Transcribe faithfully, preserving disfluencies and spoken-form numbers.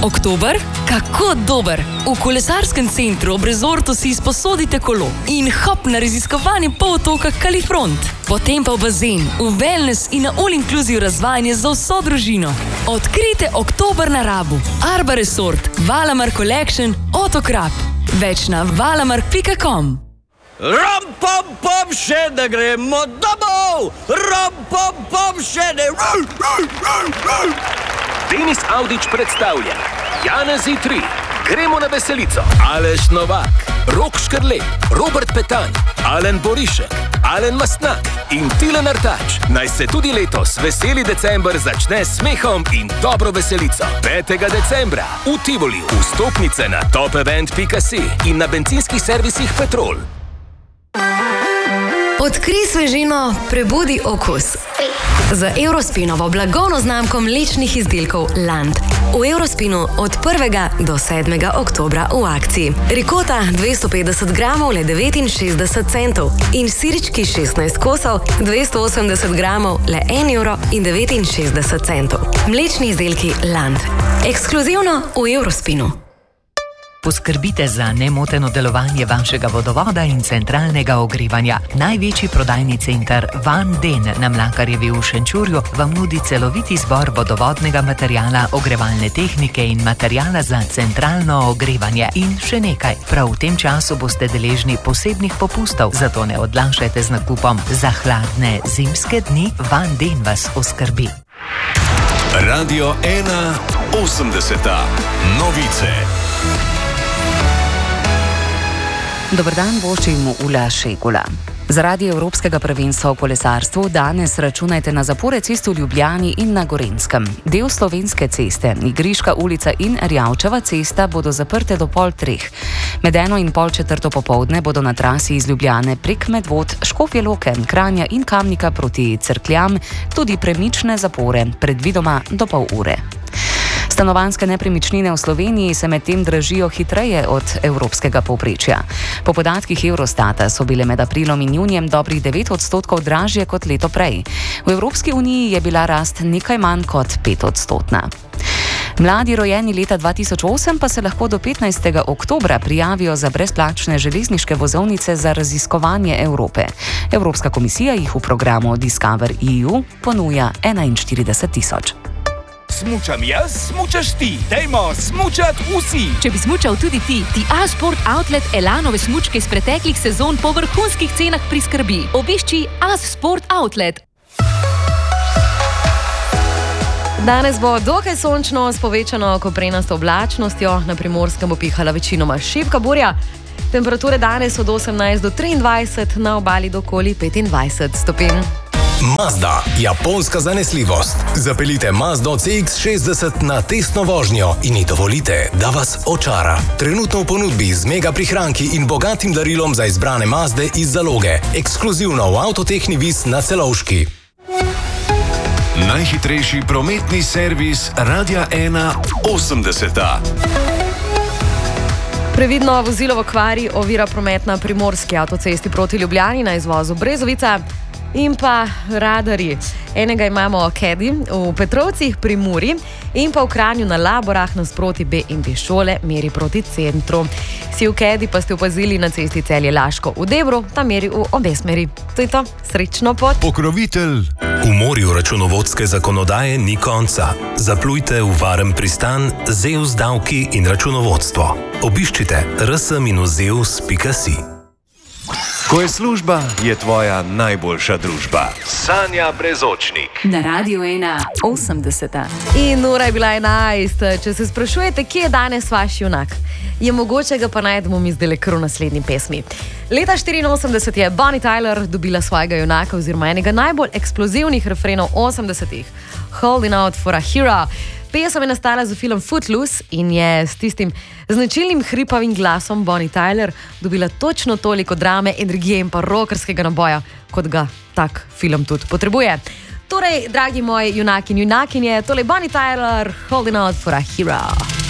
Oktober? Kako dober! V kolesarskem centru ob rezortu si izposodite kolo in hop na raziskovanje polotoka Kalifront. Potem pa v bazen, v wellness in na all-inclusive razvajanje za vso družino. Odkrite oktober na Rabu. Arba Resort, Valamar Collection, Otokrap. Več na valamark pika com. Rom, pom, pom, še ne gremo domov! Rom, pom, pom, še ne... Denis Avdić predstavlja Janezi tri, Gremo na veselico, Aleš Novak, Rok Škrlep, Robert Petan, Alen Borišek, Alen Mastnak in Tilen Artač. Naj se tudi letos veseli december začne s smehom in dobro veselico. petega decembra v Tivoliju. Vstopnice na top event pika si in na bencinskih servisih Petrol. Odkrij svežino, prebudi okus. Z Eurospinovo blagovno znamko mlečnih izdelkov Land. V Eurospinu od prvega do sedmega oktobra v akciji. Rikota dvesto petdeset gramov le devetinšestdeset centov in sirički šestnajst kosov dvesto osemdeset gramov le en evro in devetinšestdeset centov. Mlečni izdelki Land. Ekskluzivno v Eurospinu. Poskrbite za nemoteno delovanje vašega vodovoda in centralnega ogrevanja. Največji prodajni center Van Den na Mlakarjevi v Šenčurju vam nudi celovit izbor vodovodnega materijala, ogrevalne tehnike in materijala za centralno ogrevanje. In še nekaj, prav v tem času boste deležni posebnih popustov, zato ne odlašajte z nakupom. Za hladne zimske dni Van Den vas oskrbi. Radio ena osemdeseta. Novice. Dober dan, voščim Ula Šegula. Zaradi Evropskega prvenstva v kolesarstvu danes računajte na zapore cest v Ljubljani in na Gorenjskem. Del Slovenske ceste, Igriška ulica in Erjavčeva cesta bodo zaprte do pol treh. Med eno in pol četrto popoldne bodo na trasi iz Ljubljane prek Medvod, Škofje Loke, Kranja in Kamnika proti Cerkljam tudi premične zapore, predvidoma do pol ure. Stanovanjske nepremičnine v Sloveniji se medtem dražijo hitreje od evropskega povprečja. Po podatkih Eurostata so bile med aprilom in junijem dobrih devet odstotkov dražje kot leto prej. V Evropski uniji je bila rast nekaj manj kot pet odstotna. Mladi rojeni leta dva tisoč osem pa se lahko do petnajstega oktobra prijavijo za brezplačne železniške vozovnice za raziskovanje Evrope. Evropska komisija jih v programu Discover E U ponuja enainštirideset tisoč. Smučam jaz, smučaš ti. Dajmo smučat vsi. Če bi smučal tudi ti, ti A-Sport Outlet Elanove smučke iz preteklih sezon po vrhunskih cenah priskrbi. Obišči A-Sport Outlet. Danes bo dokaj sončno s povečano koprenasto oblačnostjo. Na Primorskem bo pihala večinoma šibka burja. Temperature danes od osemnajst do triindvajset, na obali do okoli petindvajset stopinj. Mazda, japonska zanesljivost. Zapeljite Mazdo C X šestdeset na testno vožnjo in ji dovolite, da vas očara. Trenutno v ponudbi z mega prihranki in bogatim darilom za izbrane Mazde iz zaloge. Ekskluzivno v Avtotehni Vis na Celovški. Najhitrejši prometni servis Radia ena osemdeseta. Previdno vozilo v kvari ovira promet na primorski avtocesti proti Ljubljani na izvozu Brezovica. In pa radarji. Enega imamo Kedi v Petrovcih pri Muri in pa v Kranju na Laborah nasproti B in B šole meri proti centru. Si v Kedi pa ste opazili na cesti Celje-Laško v Debru, ta meri v obe smeri. To je to, srečno pot. Pokrovitelj. V morju računovodske zakonodaje ni konca. Zaplujte v varen pristan Zeus davki in računovodstvo. Obiščite r s minus zeus pika si. Ko je služba, je tvoja najboljša družba. Sanja Brezočnik. Na Radio ena osemdeseta. In ura je bila enajst. Če se sprašujete, kje je danes vaš junak, je mogoče ga pa najdemo mi zdaj kar v naslednji pesmi. Leta štiriinosemdeset je Bonnie Tyler dobila svojega junaka oziroma enega najbolj eksplozivnih refrenov osemdesetih. Holding Out for a Hero. Pesem je nastala za film Footloose in je s tistim značilnim hripavim glasom Bonnie Tyler dobila točno toliko drame, energije in pa rockerskega naboja, kot ga tak film tudi potrebuje. Torej, dragi moji junaki in junakinje, tole Bonnie Tyler, Holding Out for a Hero.